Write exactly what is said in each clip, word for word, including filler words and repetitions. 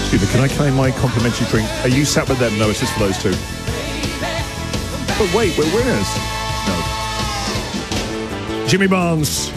Excuse me, can I claim my complimentary drink? Are you sat with them? No, it's just for those two. But wait, we're winners. No. Jimmy Barnes.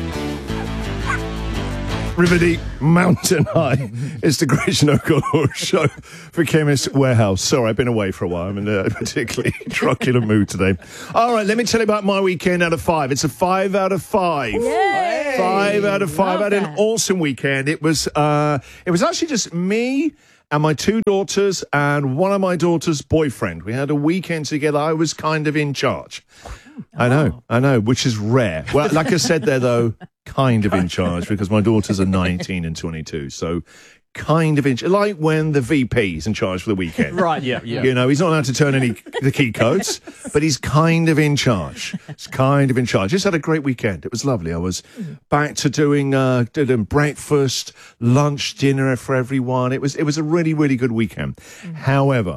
River Deep, Mountain High. It's the Gresham O'Connell Show for Chemist Warehouse. Sorry, I've been away for a while. I'm in a particularly truculent mood today. All right, let me tell you about my weekend out of five. It's a five out of five. Yay! Five out of five. Love I had that. an awesome weekend. It was, uh, it was actually just me and my two daughters and one of my daughter's boyfriend. We had a weekend together. I was kind of in charge. I know, I know, which is rare. Well, like I said there, though, kind of in charge because my daughters are nineteen and twenty-two. So kind of in charge. Like when the V P's in charge for the weekend. Right, yeah, yeah. You know, he's not allowed to turn any the key codes, but he's kind of in charge. He's kind of in charge. Just had a great weekend. It was lovely. I was back to doing uh, doing breakfast, lunch, dinner for everyone. It was it was a really, really good weekend. Mm. However,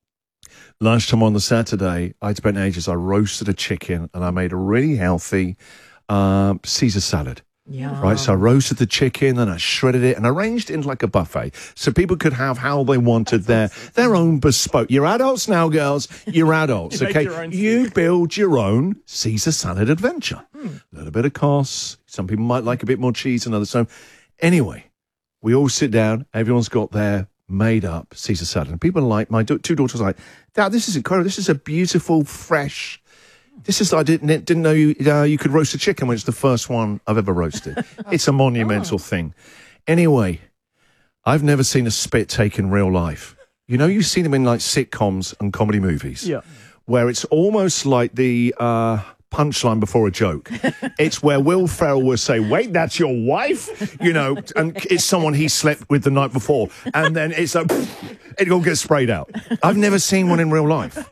lunchtime on the Saturday, I'd spent ages. I roasted a chicken and I made a really healthy uh, Caesar salad. Yeah. Right, so I roasted the chicken and I shredded it and arranged it into like a buffet so people could have how they wanted their their own bespoke. You're adults now, girls. You're adults, You make okay? your own You Caesar. build your own Caesar salad adventure. Hmm. A little bit of cost. Some people might like a bit more cheese than others. So anyway, we all sit down. Everyone's got their made up Caesar salad. And people are like, my do- two daughters are like, Dad, this is incredible. This is a beautiful, fresh... This is, I didn't didn't know you uh, you could roast a chicken when it's the first one I've ever roasted. It's a monumental thing. Anyway, I've never seen a spit take in real life. You know, you've seen them in like sitcoms and comedy movies. Yeah. Where it's almost like the uh, punchline before a joke. It's where Will Ferrell will say, wait, that's your wife? You know, and it's someone he slept with the night before. And then it's like, it all gets sprayed out. I've never seen one in real life.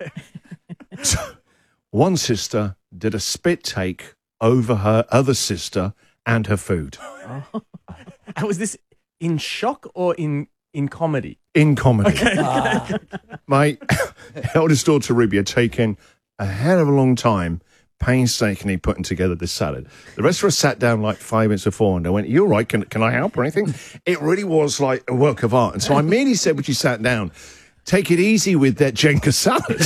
So, one sister did a spit take over her other sister and her food. And was this in shock or in, in comedy? In comedy. Okay. Ah. My eldest daughter, Ruby, had taken a hell of a long time painstakingly putting together this salad. The rest of us sat down like five minutes before and I went, you all right? Can, can I help or anything? It really was like a work of art. And so I merely said when she sat down, take it easy with that Jenga salad.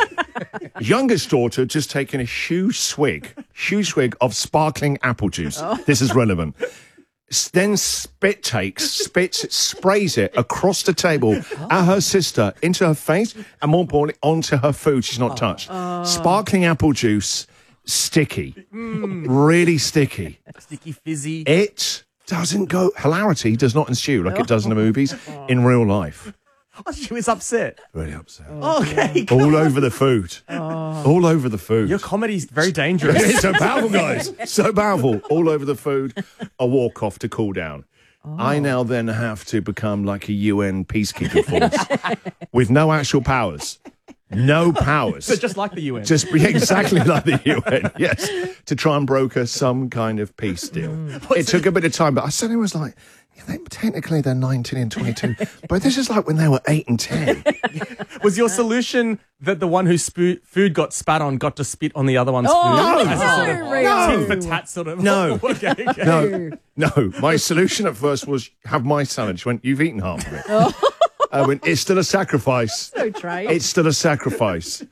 Youngest daughter just taken a huge swig, huge swig of sparkling apple juice. Oh. This is relevant. S- Then spit takes, spits it, sprays it across the table at her sister, into her face, and more importantly, onto her food she's not touched. Sparkling apple juice, sticky, really sticky. Sticky, fizzy. It doesn't go, hilarity does not ensue like it does in the movies in real life. Oh, she was upset. Really upset. Okay. All over the food. All over the food. Your comedy's very dangerous. It's so powerful, guys. So powerful. All over the food. A walk off to cool down. I now then have to become like a U N peacekeeping force with no actual powers. No powers. So just like the U N. Just be exactly like the U N, yes, to try and broker some kind of peace deal. It took a bit of time, but I suddenly was like, yeah, they, technically they're nineteen and twenty-two, but this is like when they were eight and ten. Was your solution that the one whose spo- food got spat on got to spit on the other one's Oh, food? no. As a sort of No. tit for tat sort of. No. okay, okay. No, no. My solution at first was have my salad. She went, you've eaten half of it. I went, it's still a sacrifice. So trade. It's still a sacrifice.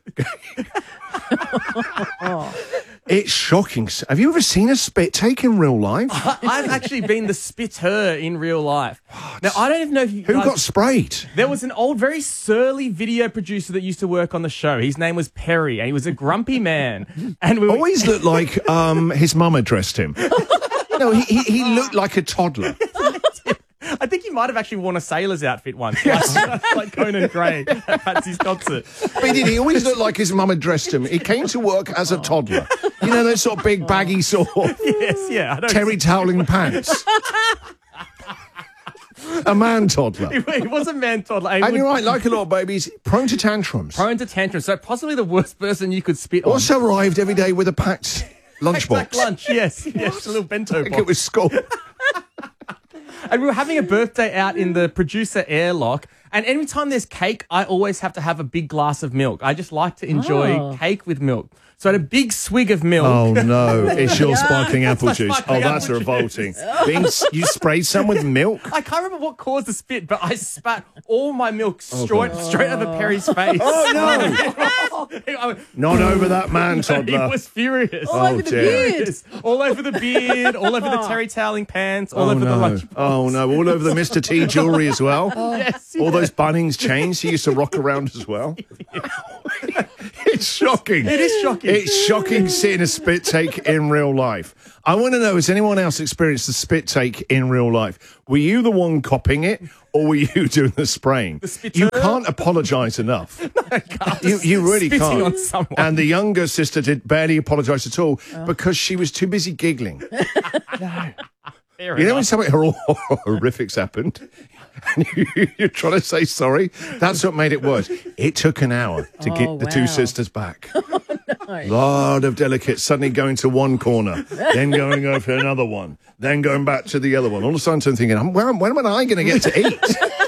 It's shocking. Have you ever seen a spit take in real life? I've actually been the spitter in real life. Now, I don't even know if you Who guys... got sprayed? There was an old, very surly video producer that used to work on the show. His name was Perry, and he was a grumpy man. And we were... Always looked like um, his mum had dressed him. No, he, he, he looked like a toddler. I think he might have actually worn a sailor's outfit once, like, like Conan Gray at Patsy's concert. But he did. He always looked like his mum had dressed him. He came to work as a toddler. You know, those sort of big, baggy, sort of Yes, yeah. I don't terry toweling pants. A man toddler. He was a man toddler. He And would- you're right, like a lot of babies, prone to tantrums. prone to tantrums, so possibly the worst person you could spit on. Also arrived every day with a packed lunchbox. Packed lunch, yes, yes, a little bento Like box. it was school. And we were having a birthday out in the producer airlock, And every time there's cake, I always have to have a big glass of milk. I just like to enjoy Oh. cake with milk. So I had a big swig of milk. Oh, no. It's your sparkling apple my juice. sparkling Oh, that's apple revolting. Being, s- you sprayed some with milk? I can't remember what caused the spit, but I spat all my milk straight, straight over Perry's face. Oh, no. I went, Not over that man, he toddler. was furious. All over the dear. beard. Furious. All over the beard, all over the terry toweling pants, all Oh, over the no. lunch box. Oh, no. All over the Mister T jewellery as well. Yes, All yeah. those Bunnings chains he used to rock around as well. It's shocking. It is shocking. It's shocking seeing a spit take in real life. I want to know, has anyone else experienced the spit take in real life? Were you the one copying it, or were you doing the spraying? spitteur? You can't apologise enough. You, you really Spitting can't. on someone. And the younger sister did barely apologise at all because she was too busy giggling. Fair You know when enough. something hor- horrific's happened and you, you're trying to say sorry? That's what made it worse. It took an hour to Oh, get the two wow. sisters back. Lot of delicates suddenly going to one corner, then going over to another one, then going back to the other one. All of a sudden I'm thinking, "I'm- when, when am I going to get to eat?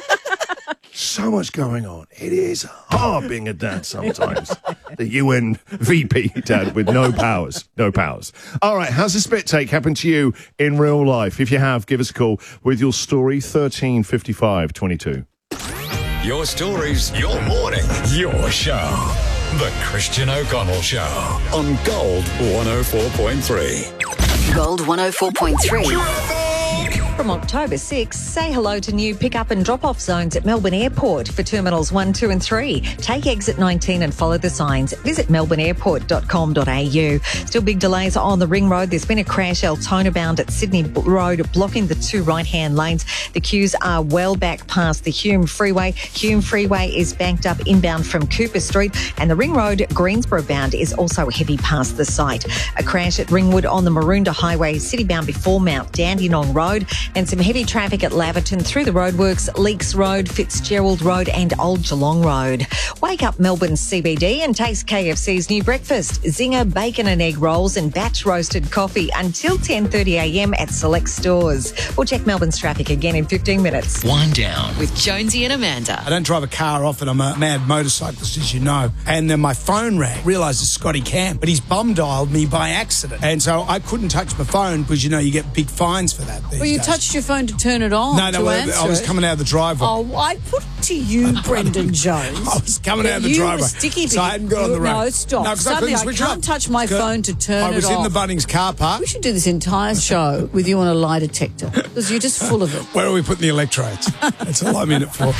So much going on. It is hard being a dad sometimes. The U N V P dad with no powers. No powers. All right, how's the spit take happened to you in real life? If you have, give us a call with your story, thirteen fifty-five twenty-two. Your stories, your morning, your show. The Christian O'Connell Show on Gold one oh four point three. Gold one oh four point three. From October sixth, say hello to new pick-up and drop-off zones at Melbourne Airport for Terminals one, two and three. Take exit nineteen and follow the signs. Visit melbourne airport dot com dot a u. Still big delays on the Ring Road. There's been a crash Altona bound at Sydney Road, blocking the two right-hand lanes. The queues are well back past the Hume Freeway. Hume Freeway is banked up inbound from Cooper Street, and the Ring Road Greensboro bound is also heavy past the site. A crash at Ringwood on the Maroondah Highway, city-bound before Mount Dandenong Road, and some heavy traffic at Laverton through the roadworks, Leaks Road, Fitzgerald Road and Old Geelong Road. Wake up Melbourne C B D and taste K F C's new breakfast, Zinger bacon and egg rolls and batch roasted coffee until ten thirty a m at select stores. We'll check Melbourne's traffic again in fifteen minutes. Wind down. With Jonesy and Amanda. I don't drive a car often. I'm a mad motorcyclist, as you know. And then my phone rang. Realised it's Scotty Camp, but he's bum dialed me by accident. And so I couldn't touch my phone because, you know, you get big fines for that these Well, you days. touched your phone to turn it on. No, no, to I, answer I was it. coming out of the driveway. Oh, I put to you, Brendan Jones. I was coming that out of the you driveway. were sticky so I hadn't got on the road. No, stop. No, 'cause I Suddenly couldn't I switch can't off. touch my 'Cause phone to turn I was it in off. the Bunnings car park. We should do this entire show with you on a lie detector because you're just full of it. Where are we putting the electrodes? That's all I'm in it for.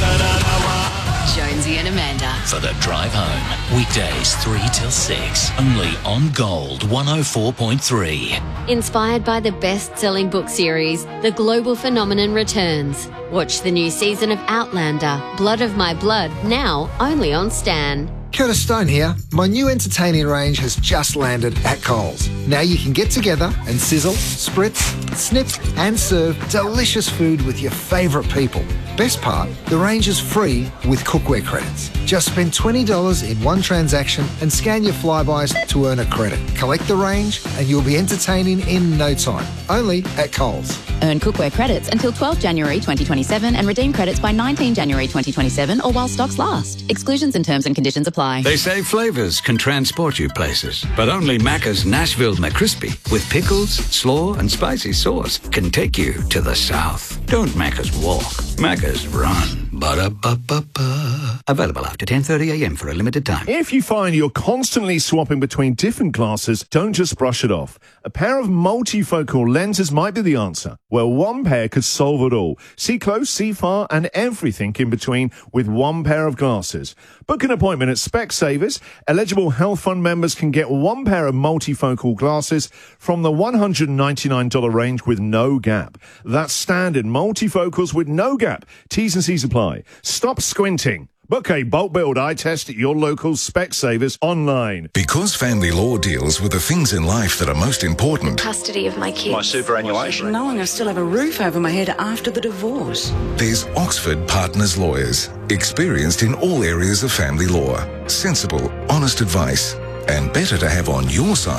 Jonesy and Amanda. For the drive home. Weekdays three till six. Only on Gold one oh four point three. Inspired by the best-selling book series, The Global Phenomenon returns. Watch the new season of Outlander, Blood of My Blood, now only on Stan. Curtis Stone here. My new entertaining range has just landed at Coles. Now you can get together and sizzle, spritz, snip and serve delicious food with your favourite people. Best part, the range is free with cookware credits. Just spend twenty dollars in one transaction and scan your flybys to earn a credit. Collect the range and you'll be entertaining in no time. Only at Coles. Earn cookware credits until twelfth January twenty twenty-seven and redeem credits by nineteenth January twenty twenty-seven or while stocks last. Exclusions and terms and conditions apply. They say flavours can transport you places, but only Macca's Nashville McCrispy with pickles, slaw and spicy sauce can take you to the south. Don't Macca's walk, Macca's run. Ba-da-ba-ba-ba. Available after ten thirty a m for a limited time. If you find you're constantly swapping between different glasses, don't just brush it off. A pair of multifocal lenses might be the answer. Well, one pair could solve it all. See close, see far, and everything in between with one pair of glasses. Book an appointment at Specsavers. Eligible health fund members can get one pair of multifocal glasses from the one hundred ninety-nine dollars range with no gap. That's standard multifocals with no gap. T's and C's apply. Stop squinting. Book a bulk build eye test at your local Specsavers online. Because family law deals with the things in life that are most important. Custody of my kids. My superannuation. Knowing I still have a roof over my head after the divorce. There's Oxford Partners Lawyers, experienced in all areas of family law. Sensible, honest advice, and better to have on your side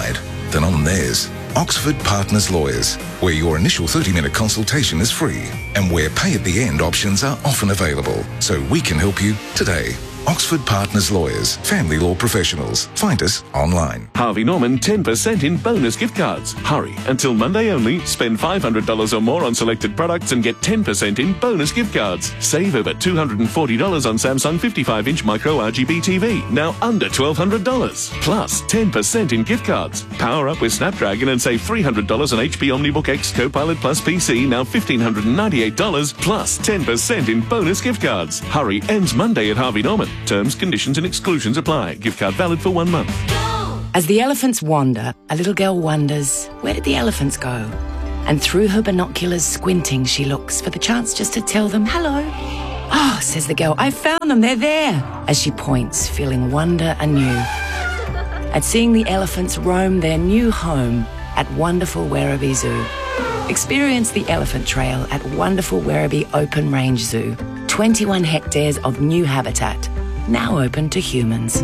than on theirs. Oxford Partners Lawyers, where your initial thirty-minute consultation is free and where pay-at-the-end options are often available. So we can help you today. Oxford Partners Lawyers, family law professionals. Find us online. Harvey Norman ten percent in bonus gift cards. Hurry, until Monday only. Spend five hundred dollars or more on selected products and get ten percent in bonus gift cards. Save over two hundred forty dollars on Samsung fifty-five inch micro R G B T V, now under twelve hundred dollars. Plus ten percent in gift cards. Power up with Snapdragon and save three hundred dollars on H P OmniBook X Copilot Plus P C, now one thousand five hundred ninety-eight dollars, plus ten percent in bonus gift cards. Hurry, ends Monday at Harvey Norman. Terms, conditions and exclusions apply. Gift card valid for one month. As the elephants wander, a little girl wonders, where did the elephants go? And through her binoculars, squinting, she looks for the chance just to tell them hello. Oh, says the girl, I found them, they're there. As she points, feeling wonder anew at seeing the elephants roam their new home at wonderful Werribee Zoo. Experience the elephant trail at wonderful Werribee Open Range Zoo. twenty-one hectares of new habitat, now open to humans.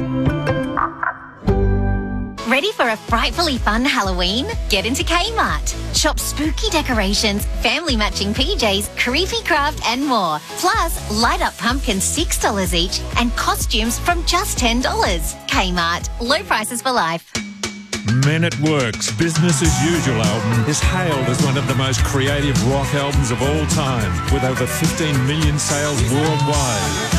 Ready for a frightfully fun Halloween? Get into Kmart. Shop spooky decorations, family matching P Js, creepy craft and more. Plus, light up pumpkins six dollars each and costumes from just ten dollars. Kmart. Low prices for life. Men at Work's Business as Usual album is hailed as one of the most creative rock albums of all time, with over fifteen million sales worldwide.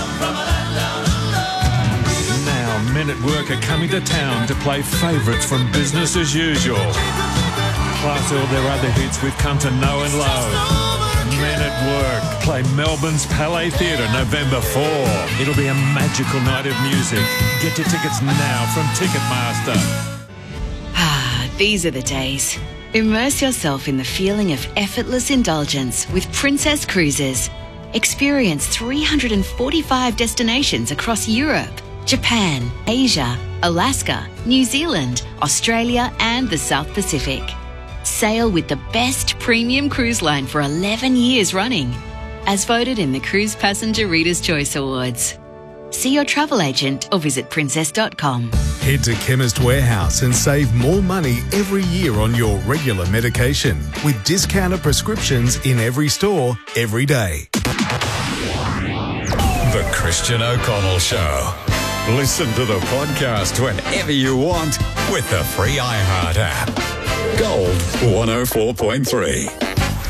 Now, Men at Work are coming to town to play favourites from Business as Usual, plus all their other hits we've come to know and love. Men at Work play Melbourne's Palais Theatre November fourth. It'll be a magical night of music. Get your tickets now from Ticketmaster. These are the days. Immerse yourself in the feeling of effortless indulgence with Princess Cruises. Experience three hundred forty-five destinations across Europe, Japan, Asia, Alaska, New Zealand, Australia, and the South Pacific. Sail with the best premium cruise line for eleven years running, as voted in the Cruise Passenger Reader's Choice Awards. See your travel agent or visit princess dot com. Head to Chemist Warehouse and save more money every year on your regular medication with discounted prescriptions in every store, every day. The Christian O'Connell Show. Listen to the podcast whenever you want with the free iHeart app. Gold one oh four point three.